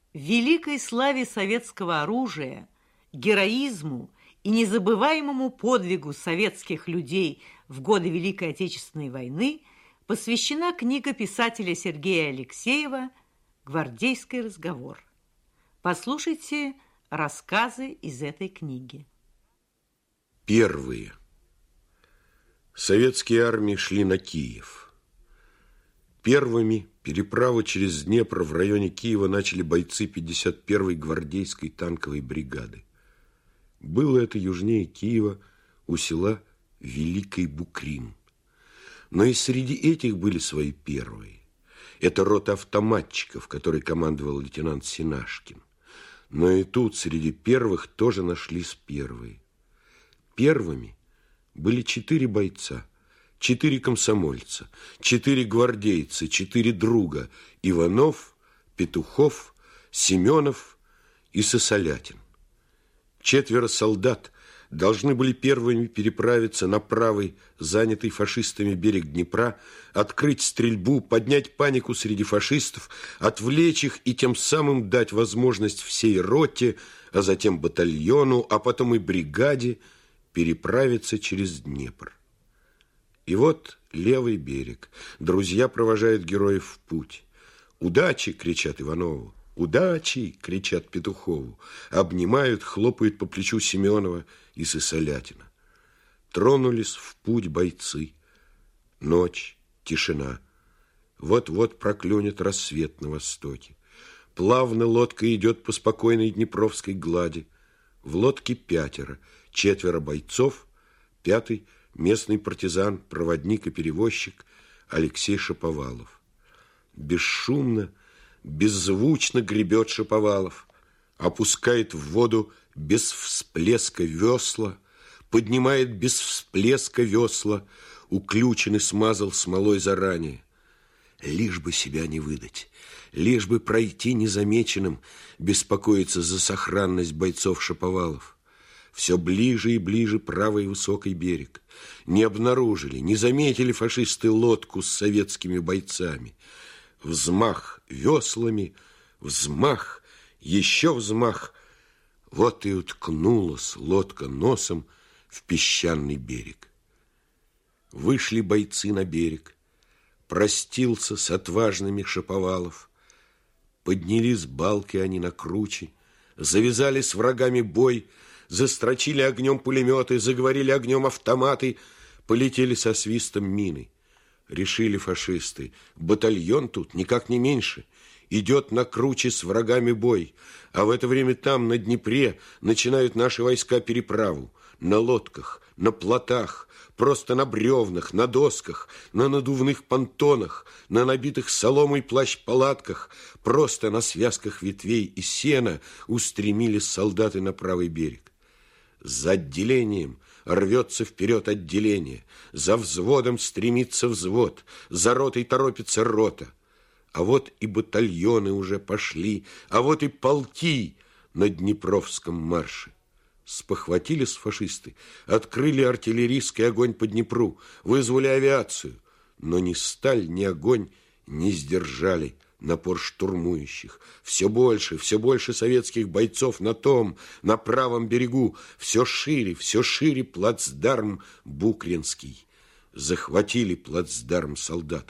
Великой славе советского оружия, героизму и незабываемому подвигу советских людей в годы Великой Отечественной войны посвящена книга писателя Сергея Алексеева «Гвардейский разговор». Послушайте рассказы из этой книги. Первые. Советские армии шли на Киев. Первыми переправу через Днепр в районе Киева начали бойцы 51-й гвардейской танковой бригады. Было это южнее Киева, у села Великий Букрин. Но и среди этих были свои первые. Это рота автоматчиков, которой командовал лейтенант Синашкин. Но и тут среди первых тоже нашлись первые. Первыми были 4 бойца, 4 комсомольца, 4 гвардейца, 4 друга: Иванов, Петухов, Семенов и Сысолятин. 4 солдат должны были первыми переправиться на правый, занятый фашистами берег Днепра, открыть стрельбу, поднять панику среди фашистов, отвлечь их и тем самым дать возможность всей роте, а затем батальону, а потом и бригаде переправиться через Днепр. И вот левый берег. Друзья провожают героев в путь. «Удачи!» — кричат Иванову. «Удачи!» — кричат Петухову. Обнимают, хлопают по плечу Семенова и Сысолятина. Тронулись в путь бойцы. Ночь, тишина. Вот-вот проклюнет рассвет на востоке. Плавно лодка идет по спокойной Днепровской глади. В лодке 5, 4 бойцов, 5 местный партизан, проводник и перевозчик Алексей Шаповалов. Бесшумно, беззвучно гребет Шаповалов, опускает в воду без всплеска весла, поднимает без всплеска весла, уключен и смазал смолой заранее. Лишь бы себя не выдать, лишь бы пройти незамеченным, беспокоится за сохранность бойцов Шаповалов. Все ближе и ближе правый высокий берег. Не обнаружили, не заметили фашисты лодку с советскими бойцами. Взмах веслами, взмах, еще взмах. Вот и уткнулась лодка носом в песчаный берег. Вышли бойцы на берег. Простился с отважными Шаповалов. Поднялись балки они на круче, завязали с врагами бой, застрочили огнем пулеметы, заговорили огнем автоматы, полетели со свистом мины. Решили фашисты: батальон тут никак не меньше, идет на круче с врагами бой, а в это время там, на Днепре, начинают наши войска переправу. На лодках, на плотах, просто на бревнах, на досках, на надувных понтонах, на набитых соломой плащ-палатках, просто на связках ветвей и сена устремились солдаты на правый берег. За отделением рвется вперед отделение, за взводом стремится взвод, за ротой торопится рота. А вот и батальоны уже пошли, а вот и полки на Днепровском марше. Спохватились фашисты, открыли артиллерийский огонь по Днепру, вызвали авиацию, но ни сталь, ни огонь не сдержали напор штурмующих. Все больше советских бойцов на том, на правом берегу, все шире плацдарм Букринский. Захватили плацдарм солдаты.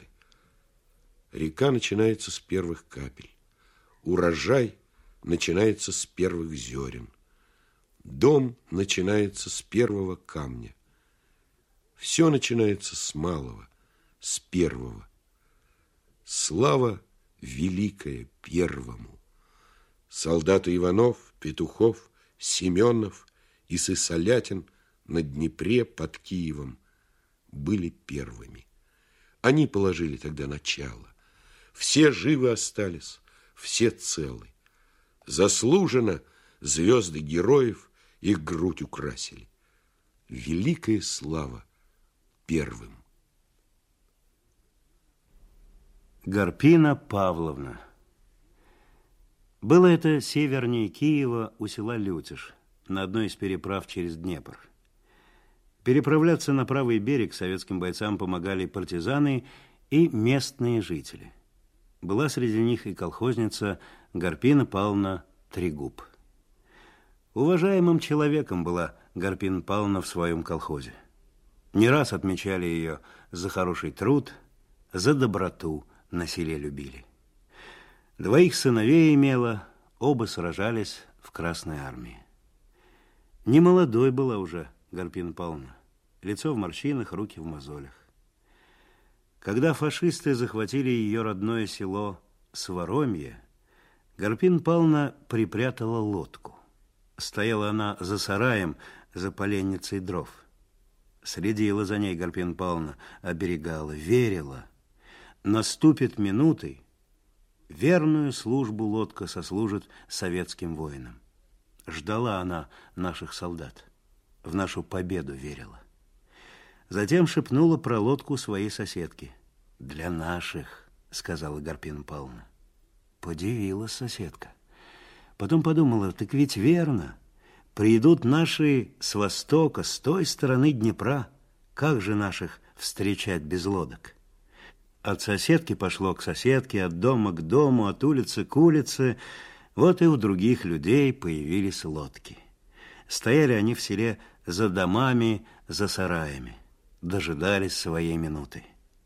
Река начинается с первых капель. Урожай начинается с первых зерен. Дом начинается с первого камня. Все начинается с малого, с первого. Слава великая первому. Солдаты Иванов, Петухов, Семенов и Сысолятин на Днепре под Киевом были первыми. Они положили тогда начало. Все живы остались, все целы. Заслуженно звезды героев их грудь украсили. Великая слава первым. Гарпина Павловна. Было это севернее Киева, у села Лютиш, на одной из переправ через Днепр. Переправляться на правый берег советским бойцам помогали партизаны и местные жители. Была среди них и колхозница Гарпина Павловна Трегуб. Уважаемым человеком была Гарпина Павловна в своем колхозе. Не раз отмечали ее за хороший труд, за доброту, на селе любили. 2 сыновей имела, оба сражались в Красной армии. Немолодой была уже Гарпина Павловна, лицо в морщинах, руки в мозолях. Когда фашисты захватили ее родное село Своромье, Гарпина Павловна припрятала лодку. Стояла она за сараем, за поленницей дров. Следила за ней Гарпина Павловна, оберегала, верила. Наступит минуты, верную службу лодка сослужит советским воинам. Ждала она наших солдат, в нашу победу верила. Затем шепнула про лодку своей соседке. «Для наших», — сказала Гарпина Павловна. Подивилась соседка. Потом подумала, так ведь верно. Придут наши с востока, с той стороны Днепра. Как же наших встречать без лодок? От соседки пошло к соседке, от дома к дому, от улицы к улице. Вот и у других людей появились лодки. Стояли они в селе за домами, за сараями. Дожидались своей минуты.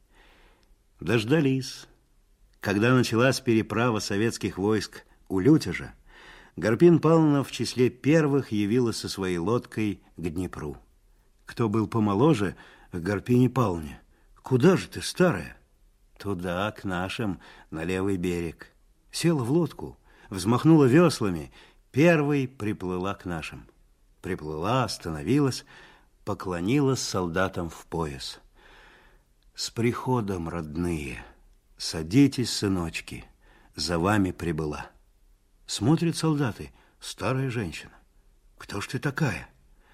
Дождались. Когда началась переправа советских войск у Лютежа, Гарпина Павловна в числе первых явилась со своей лодкой к Днепру. Кто был помоложе, к Гарпине Павловне. «Куда же ты, старая?» «Туда, к нашим, на левый берег». Села в лодку, взмахнула веслами, первой приплыла к нашим. Приплыла, остановилась, поклонилась солдатам в пояс. «С приходом, родные! Садитесь, сыночки, за вами прибыла». Смотрят солдаты, старая женщина. «Кто ж ты такая?»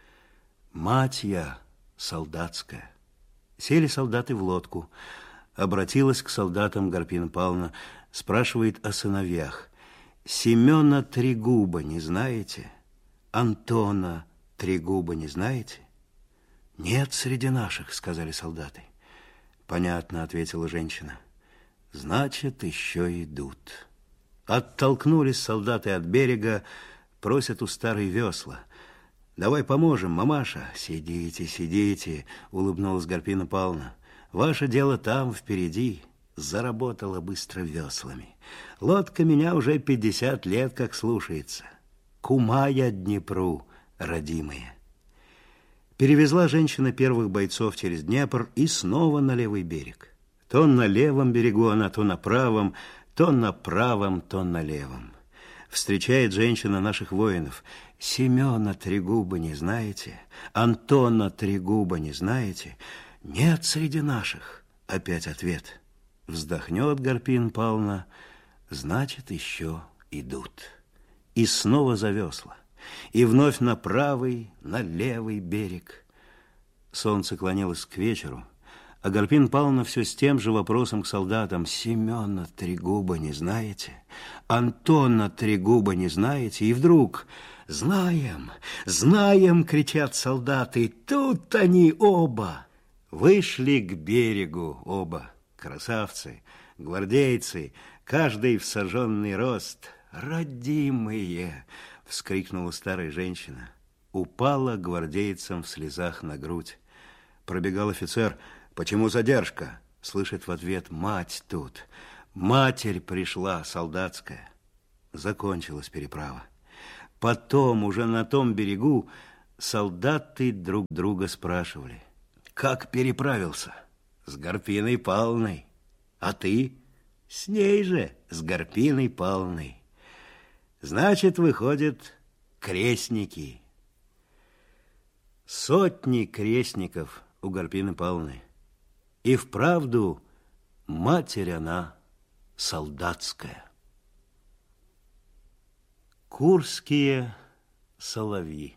«Мать я солдатская». Сели солдаты в лодку. Обратилась к солдатам Гарпина Павловна, спрашивает о сыновьях. «Семена Трегуба не знаете? Антона Трегуба не знаете?» «Нет среди наших», — сказали солдаты. «Понятно», — ответила женщина. «Значит, еще идут». Оттолкнулись солдаты от берега, просят у старой весла. «Давай поможем, мамаша». «Сидите, сидите», — улыбнулась Гарпина Павловна. «Ваше дело там, впереди». Заработала быстро веслами. «Лодка меня уже 50 лет как слушается. Кума я Днепру, родимая». Перевезла женщина первых бойцов через Днепр и снова на левый берег. То на левом берегу она, то на правом, то на правом, то на левом. Встречает женщина наших воинов. «Семена Трегуба не знаете? Антона Трегуба не знаете?» «Нет среди наших». Опять ответ. Вздохнет Гарпина Павловна. Значит, еще идут. И снова за весла. И вновь на правый, на левый берег. Солнце клонилось к вечеру, а Гарпина Павловна все с тем же вопросом к солдатам. «Семена Трегуба не знаете? Антона Трегуба не знаете?» И вдруг «Знаем, знаем!» — кричат солдаты. Тут они оба. Вышли к берегу оба. Красавцы, гвардейцы, каждый в сожженный рост. «Родимые!» — вскрикнула старая женщина. Упала гвардейцам в слезах на грудь. Пробегал офицер. «Почему задержка?» Слышит в ответ: «Мать тут! Матерь пришла, солдатская!» Закончилась переправа. Потом, уже на том берегу, солдаты друг друга спрашивали: «Как переправился?» «С Гарпиной Павловной». «А ты?» «С ней же, с Гарпиной Павловной». Значит, выходят крестники. Сотни крестников у Гарпины Павловны. И вправду матерь она солдатская. Курские соловьи.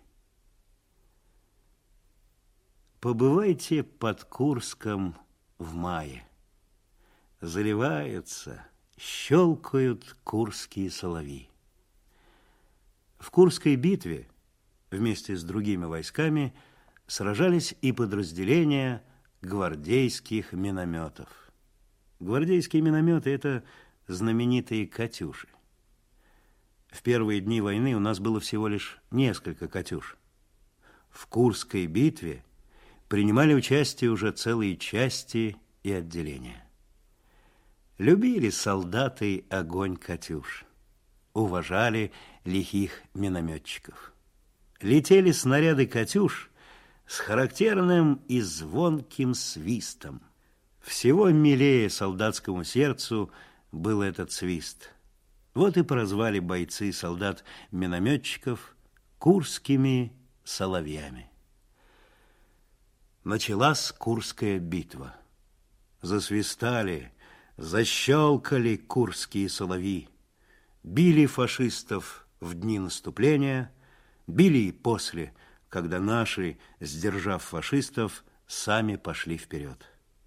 Побывайте под Курском в мае. Заливаются, щелкают курские соловьи. В Курской битве вместе с другими войсками сражались и подразделения гвардейских минометов. Гвардейские минометы – это знаменитые «Катюши». В первые дни войны у нас было всего лишь несколько «Катюш». В Курской битве принимали участие уже целые части и отделения. Любили солдаты огонь «Катюш», уважали лихих минометчиков. Летели снаряды «Катюш» с характерным и звонким свистом. Всего милее солдатскому сердцу был этот свист. Вот и прозвали бойцы солдат-минометчиков курскими соловьями. Началась Курская битва. Засвистали, защелкали курские соловьи. Били фашистов в дни наступления, били и после, когда наши, сдержав фашистов, сами пошли вперед.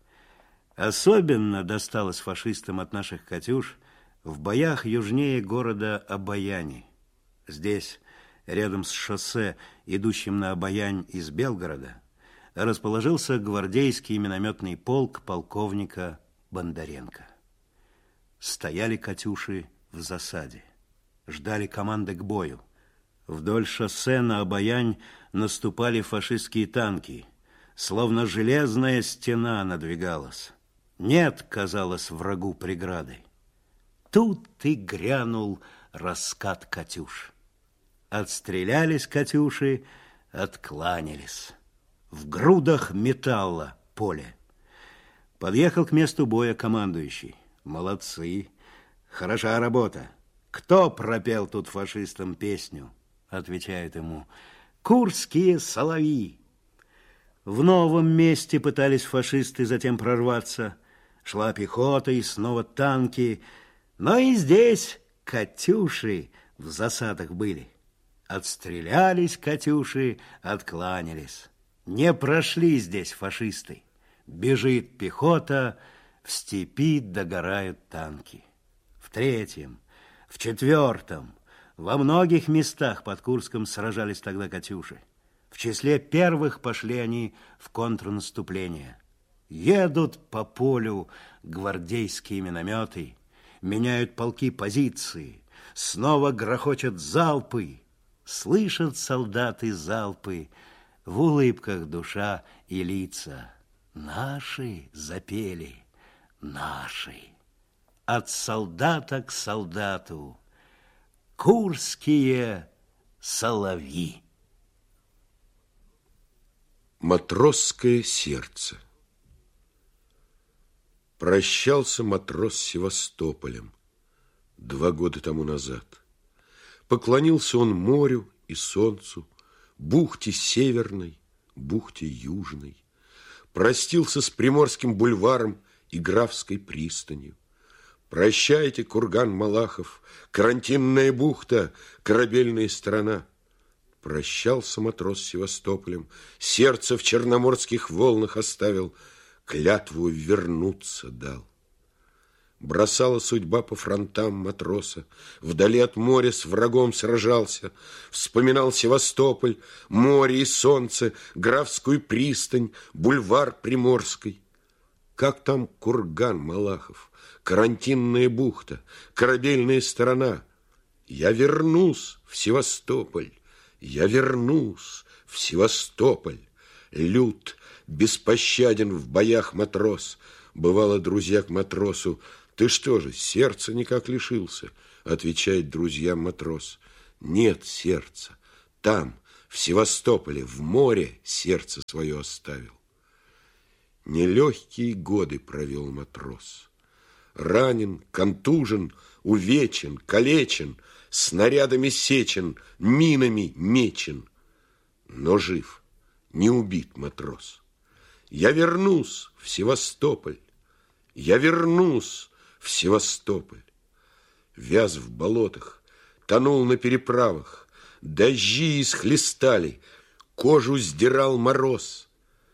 Особенно досталось фашистам от наших «Катюш» в боях южнее города Обояни. Здесь, рядом с шоссе, идущим на Обоянь из Белгорода, расположился гвардейский минометный полк полковника Бондаренко. Стояли «Катюши» в засаде, ждали команды к бою. Вдоль шоссе на Обоянь наступали фашистские танки, словно железная стена надвигалась. Нет, казалось, врагу преграды. Тут и грянул раскат «Катюш». Отстрелялись «Катюши», откланялись. В грудах металла поле. Подъехал к месту боя командующий. Молодцы, хороша работа. Кто пропел тут фашистам песню? Отвечает ему: курские соловьи. В новом месте пытались фашисты затем прорваться. Шла пехота и снова танки. Но и здесь «Катюши» в засадах были. Отстрелялись «Катюши», откланялись. Не прошли здесь фашисты. Бежит пехота, в степи догорают танки. В третьем, в четвертом, во многих местах под Курском сражались тогда «Катюши». В числе первых пошли они в контрнаступление. Едут по полю гвардейские минометы, меняют полки позиции, снова грохочут залпы. Слышат солдаты залпы, в улыбках душа и лица. Наши запели, наши. От солдата к солдату курские соловьи. Матросское сердце. Прощался матрос с Севастополем 2 года тому назад. Поклонился он морю и солнцу, бухте северной, бухте южной. Простился с Приморским бульваром и Графской пристанью. Прощайте, курган Малахов, карантинная бухта, корабельная сторона. Прощался матрос с Севастополем, сердце в черноморских волнах оставил, клятву вернуться дал. Бросала судьба по фронтам матроса, вдали от моря с врагом сражался, вспоминал Севастополь, море и солнце, Графскую пристань, бульвар Приморский. Как там курган Малахов, карантинная бухта, корабельная сторона? Я вернусь в Севастополь, я вернусь в Севастополь. Лют, беспощаден в боях матрос. Бывало, друзья к матросу: ты что же, сердца никак лишился? Отвечает друзьям матрос: нет сердца. Там, в Севастополе, в море сердце свое оставил. Нелегкие годы провел матрос. Ранен, контужен, увечен, калечен, снарядами сечен, минами мечен. Но жив, не убит матрос. Я вернусь в Севастополь, я вернусь в Севастополь. Вяз в болотах, тонул на переправах, дожди исхлестали, кожу сдирал мороз.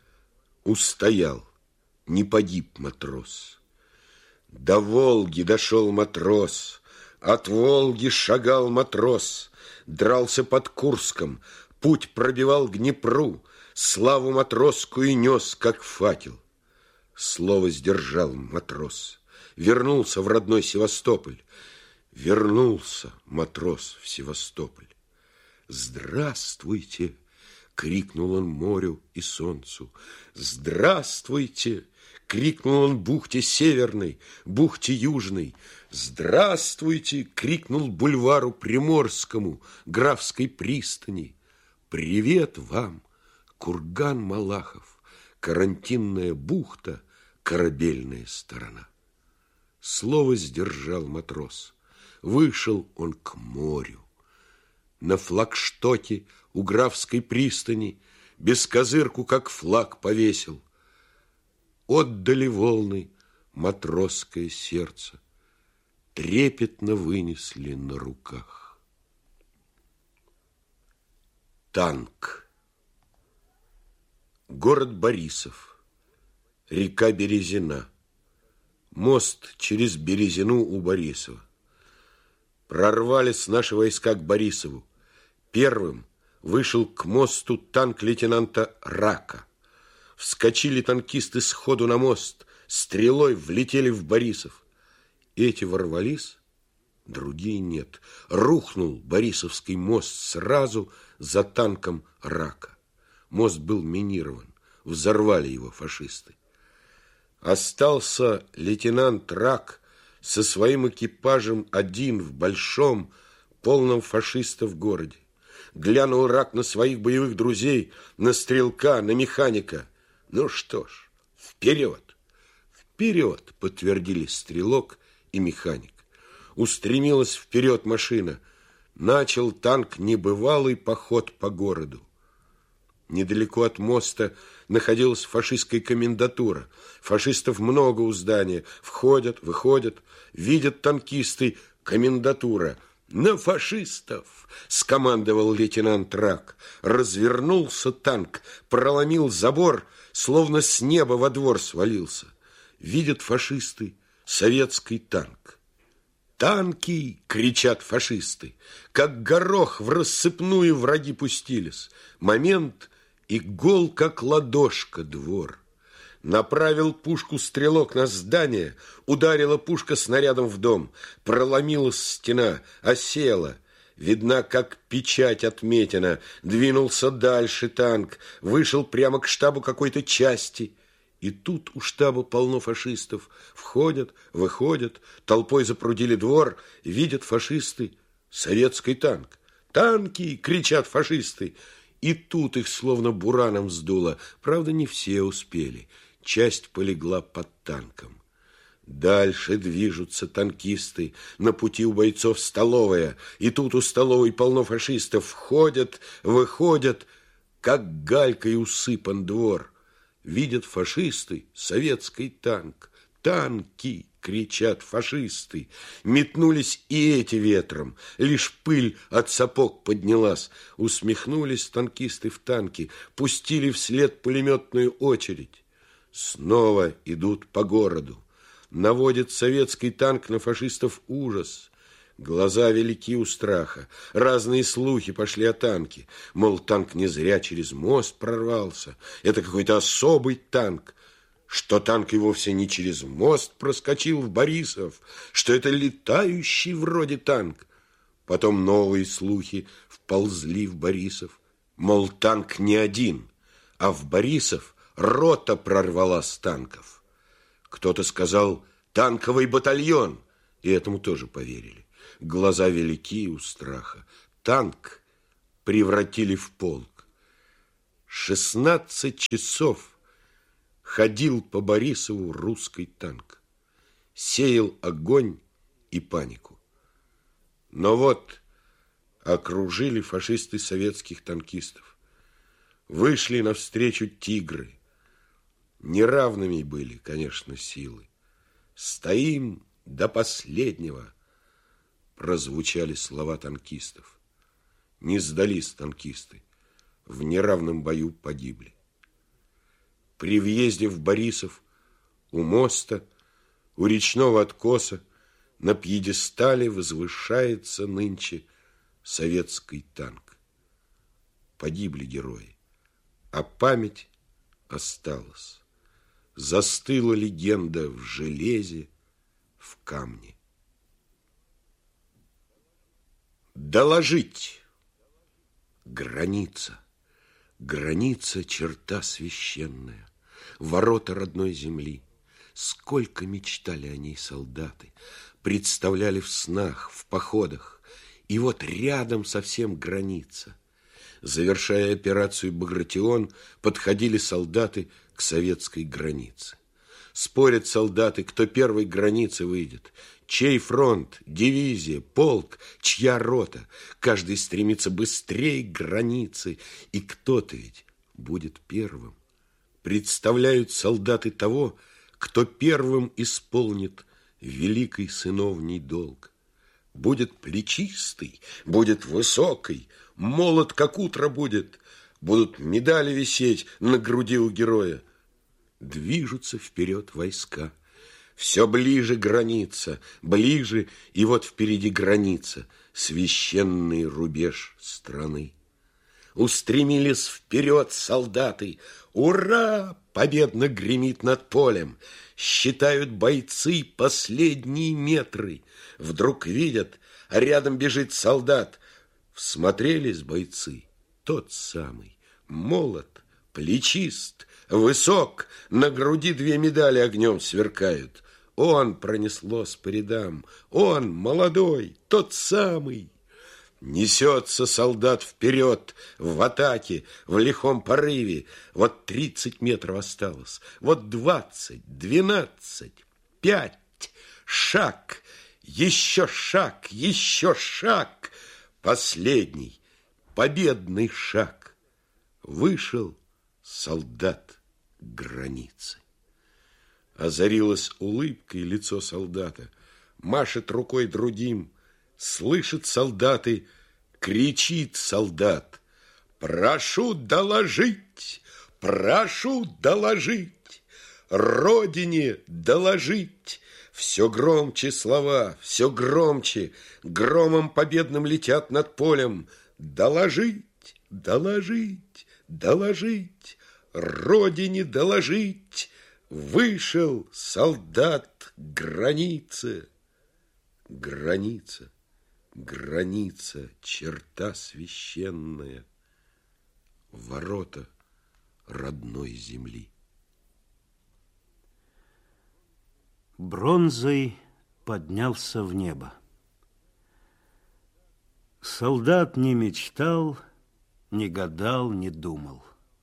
Устоял, не погиб матрос. До Волги дошел матрос, от Волги шагал матрос, дрался под Курском, путь пробивал к Днепру, славу матросскую нес, как факел. Слово сдержал матрос, вернулся в родной Севастополь. Вернулся матрос в Севастополь. «Здравствуйте!» — крикнул он морю и солнцу. «Здравствуйте!» — крикнул он бухте Северной, бухте Южной. «Здравствуйте!» — крикнул бульвару Приморскому, Графской пристани. «Привет вам, курган Малахов, карантинная бухта, корабельная сторона». Слово сдержал матрос. Вышел он к морю. На флагштоке у Графской пристани бескозырку, как флаг, повесил. Отдали волны матросское сердце, трепетно вынесли на руках. Танк. Город Борисов. Река Березина. Мост через Березину у Борисова. Прорвались наши войска к Борисову. Первым вышел к мосту танк лейтенанта Рака. Вскочили танкисты сходу на мост, стрелой влетели в Борисов. Эти ворвались, другие нет. Рухнул Борисовский мост сразу за танком Рака. Мост был минирован, взорвали его фашисты. Остался лейтенант Рак со своим экипажем один в большом, полном фашистов городе. Глянул Рак на своих боевых друзей, на стрелка, на механика. Ну что ж, вперед! Вперед, подтвердили стрелок и механик. Устремилась вперед машина. Начал танк небывалый поход по городу. Недалеко от моста находилась фашистская комендатура. Фашистов много у здания. Входят, выходят. Видят танкисты. Комендатура. «На фашистов!» — скомандовал лейтенант Рак. Развернулся танк, проломил забор, словно с неба во двор свалился. Видят фашисты советский танк. «Танки!» — кричат фашисты. Как горох в рассыпную враги пустились. Момент, и гол, как ладошка, двор. Направил пушку стрелок на здание, ударила пушка снарядом в дом, проломилась стена, осела. Видна, как печать отметина. Двинулся дальше танк, вышел прямо к штабу какой-то части. И тут у штаба полно фашистов. Входят, выходят, толпой запрудили двор, видят фашисты советский танк. «Танки!» — кричат фашисты. И тут их словно бураном сдуло. Правда, не все успели. Часть полегла под танком. Дальше движутся танкисты. На пути у бойцов столовая. И тут у столовой полно фашистов. Входят, выходят, как галькой усыпан двор. Видят фашисты советский танк. «Танки!» — кричат фашисты. Метнулись и эти ветром. Лишь пыль от сапог поднялась. Усмехнулись танкисты в танке. Пустили вслед пулеметную очередь. Снова идут по городу. Наводит советский танк на фашистов ужас. Глаза велики у страха. Разные слухи пошли о танке. Мол, танк не зря через мост прорвался. Это какой-то особый танк. Что танк и вовсе не через мост проскочил в Борисов. Что это летающий вроде танк. Потом новые слухи вползли в Борисов. Мол, танк не один, а в Борисов рота прорвалась танков. Кто-то сказал «танковый батальон», и этому тоже поверили. Глаза велики у страха. Танк превратили в полк. 16 часов ходил по Борисову русский танк. Сеял огонь и панику. Но вот окружили фашисты советских танкистов. Вышли навстречу тигры. Неравными были, конечно, силы. «Стоим до последнего», прозвучали слова танкистов. Не сдались танкисты. В неравном бою погибли. При въезде в Борисов у моста, у речного откоса на пьедестале возвышается нынче советский танк. Погибли герои, а память осталась. Застыла легенда в железе, в камне. Доложить. Граница. Граница — черта священная, ворота родной земли. Сколько мечтали о ней солдаты, представляли в снах, в походах. И вот рядом совсем граница. Завершая операцию «Багратион», подходили солдаты к советской границе. Спорят солдаты, кто первой к границе выйдет. Чей фронт, дивизия, полк, чья рота. Каждый стремится быстрее к границе. И кто-то ведь будет первым. Представляют солдаты того, кто первым исполнит великий сыновний долг. Будет плечистый, будет высокий, молод, как утро будет. Будут медали висеть на груди у героя. Движутся вперед войска. Все ближе граница, ближе, и вот впереди граница, священный рубеж страны. Устремились вперед солдаты. Ура! Победно гремит над полем. Считают бойцы последние метры. Вдруг видят, а рядом бежит солдат. Всмотрелись бойцы. Тот самый, молод, плечист, высок, на груди 2 медали огнем сверкают. Он пронеслось по рядам, он молодой, тот самый. Несется солдат вперед, в атаке, в лихом порыве. Вот 30 метров осталось, вот 20, 12, 5, шаг, еще шаг, еще шаг. Последний, победный шаг. Вышел солдат к границе. Озарилось улыбкой лицо солдата, машет рукой другим. Слышат солдаты, кричит солдат: прошу доложить, Родине доложить. Все громче слова, все громче, громом победным летят над полем. Доложить, Родине доложить. Вышел солдат к границе. Граница, граница, черта священная, ворота родной земли. Бронзой поднялся в небо. Солдат не мечтал, не гадал, не думал,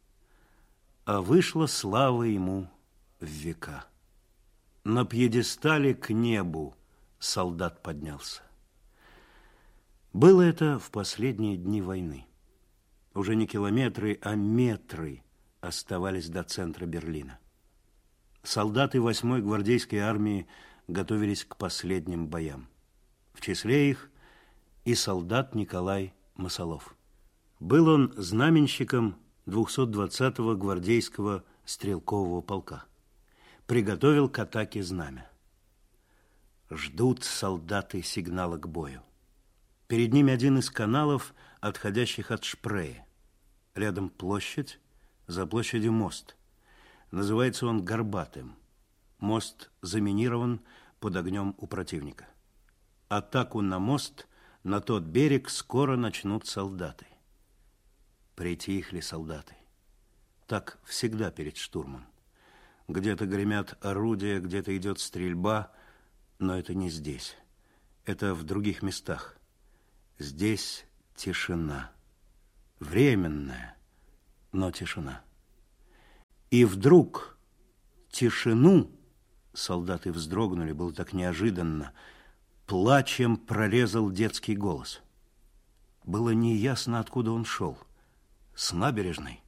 а вышла слава ему в века. На пьедестале к небу солдат поднялся. Было это в последние дни войны. Уже не километры, а метры оставались до центра Берлина. Солдаты 8-й гвардейской армии готовились к последним боям. В числе их и солдат Николай Масолов. Был он знаменщиком 220-го гвардейского стрелкового полка. Приготовил к атаке знамя. Ждут солдаты сигнала к бою. Перед ними один из каналов, отходящих от Шпрее. Рядом площадь, за площадью мост. Называется он Горбатым. Мост заминирован под огнем у противника. Атаку на мост, на тот берег, скоро начнут солдаты. Притихли солдаты. Так всегда перед штурмом. Где-то гремят орудия, где-то идет стрельба, но это не здесь. Это в других местах. Здесь тишина. Временная, но тишина. И вдруг тишину, солдаты вздрогнули, было так неожиданно, плачем прорезал детский голос. Было неясно, откуда он шел. С набережной?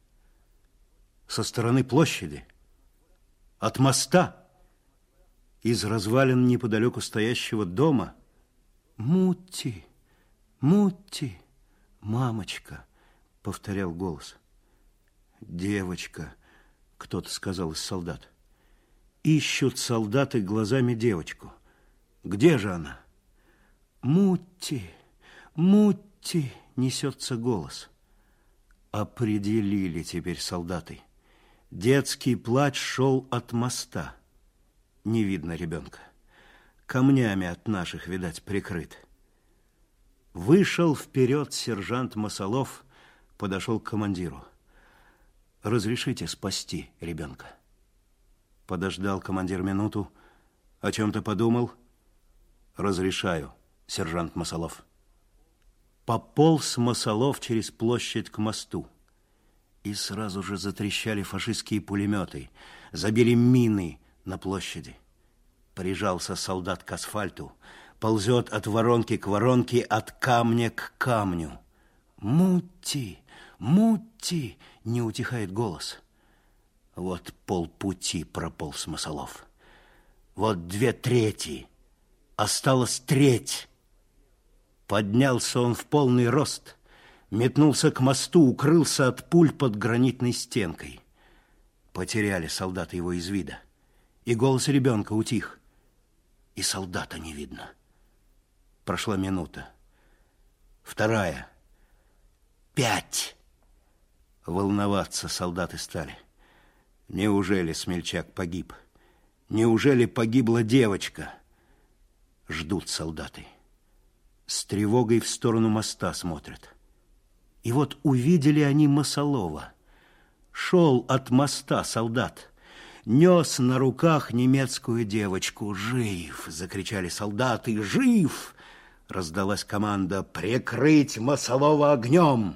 Со стороны площади? От моста? Из развалин неподалеку стоящего дома? «Мутти, Мутти, мамочка», — повторял голос. «Девочка», — кто-то сказал из солдат. Ищут солдаты глазами девочку. Где же она? «Мутти, Мутти», — несется голос. Определили теперь солдаты. Детский плач шел от моста. Не видно ребенка. камнями от наших, видать, прикрыт. Вышел вперед сержант Масолов, подошел к командиру. «Разрешите спасти ребенка?» Подождал командир минуту, о чем-то подумал. «Разрешаю, сержант Масолов». Пополз Масолов через площадь к мосту. И сразу же затрещали фашистские пулеметы, забили мины на площади. Прижался солдат к асфальту, ползет от воронки к воронке, от камня к камню. «Мутти! Мутти!» — не утихает голос. Вот полпути прополз Масолов. Вот 2/3. Осталась треть. Поднялся он в полный рост, метнулся к мосту, укрылся от пуль под гранитной стенкой. Потеряли солдаты его из вида. И голос ребенка утих. И солдата не видно. Прошла минута. 2. 5. Волноваться солдаты стали. Неужели смельчак погиб? Неужели погибла девочка? Ждут солдаты. С тревогой в сторону моста смотрят. И вот увидели они Масолова. Шел от моста солдат. Нес на руках немецкую девочку. «Жив!» — закричали солдаты. «Жив!» — раздалась команда: «Прикрыть Масолова огнем!»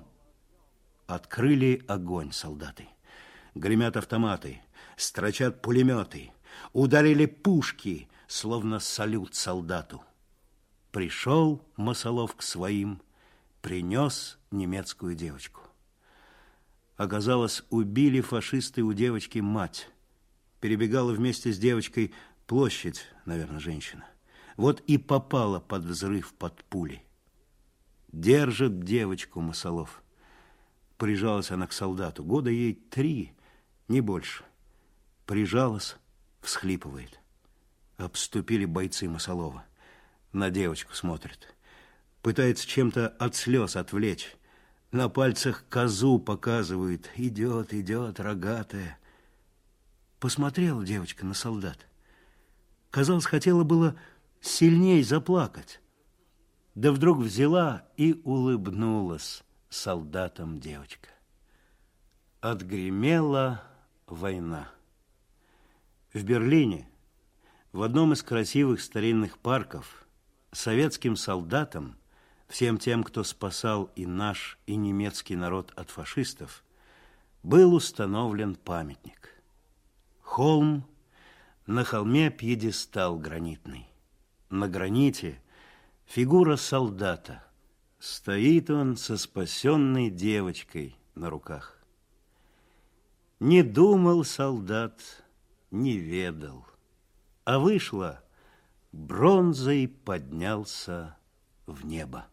Открыли огонь солдаты. Гремят автоматы, строчат пулеметы. Ударили пушки, словно салют солдату. Пришел Масолов к своим, принес немецкую девочку. Оказалось, убили фашисты у девочки мать. Перебегала вместе с девочкой площадь, наверное, женщина. Вот и попала под взрыв, под пули. Держит девочку Масолов. Прижалась она к солдату. Года ей 3, не больше. Прижалась, всхлипывает. Обступили бойцы Масолова. На девочку смотрят. Пытается чем-то от слез отвлечь. На пальцах козу показывает. Идет, идет, рогатая. Посмотрела девочка на солдат. Казалось, хотела было сильней заплакать. Да вдруг взяла и улыбнулась солдатам девочка. Отгремела война. В Берлине, в одном из красивых старинных парков, советским солдатам, всем тем, кто спасал и наш, и немецкий народ от фашистов, был установлен памятник. Холм, на холме пьедестал гранитный. На граните фигура солдата. Стоит он со спасенной девочкой на руках. Не думал солдат, не ведал, а вышло, бронзой поднялся в небо.